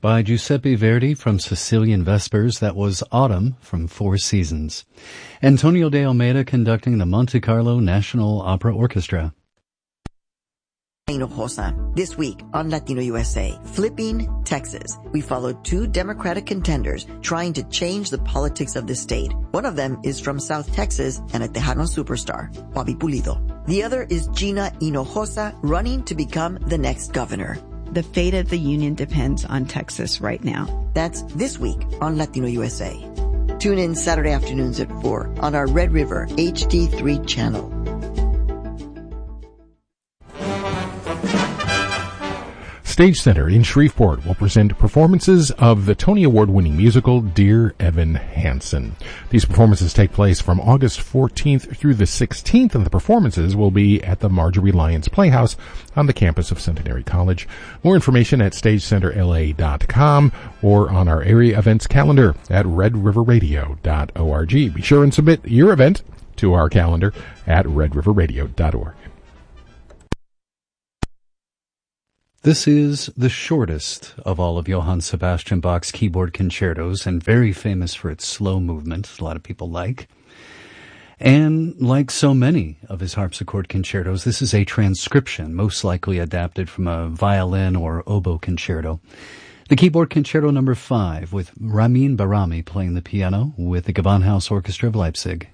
by Giuseppe Verdi from Sicilian Vespers. That was Autumn from Four Seasons. Antonio de Almeida conducting the Monte Carlo National Opera Orchestra. Hinojosa. This week on Latino USA, flipping Texas. We followed two Democratic contenders trying to change the politics of the state. One of them is from South Texas and a Tejano superstar, Bobby Pulido. The other is Gina Hinojosa, running to become the next governor. The fate of the union depends on Texas right now. That's this week on Latino USA. Tune in Saturday afternoons at 4 on our Red River HD3 channel. Stage Center in Shreveport will present performances of the Tony Award-winning musical Dear Evan Hansen. These performances take place from August 14th through the 16th, and the performances will be at the Marjorie Lyons Playhouse on the campus of Centenary College. More information at StageCenterLA.com or on our area events calendar at RedRiverRadio.org. Be sure and submit your event to our calendar at RedRiverRadio.org. This is the shortest of all of Johann Sebastian Bach's keyboard concertos and very famous for its slow movement, a lot of people like. And like so many of his harpsichord concertos, this is a transcription, most likely adapted from a violin or oboe concerto. The keyboard concerto number 5 with Ramin Barami playing the piano with the Gewandhaus Orchestra of Leipzig.